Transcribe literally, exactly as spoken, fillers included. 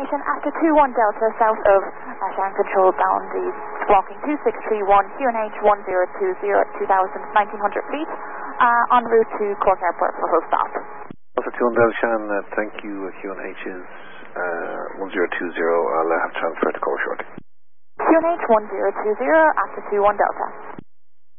information after two one Delta, south of uh, Shannon Control boundaries, walking two six three one, Q N H one zero two zero, two thousand, nineteen hundred feet, uh, en route to Cork Airport for full stop. Alpha two one Delta, Shannon, uh, thank you. uh, Q N H is uh, one zero two zero. I'll uh, have transferred to Cork shortly. Q N H one zero two zero after two one Delta.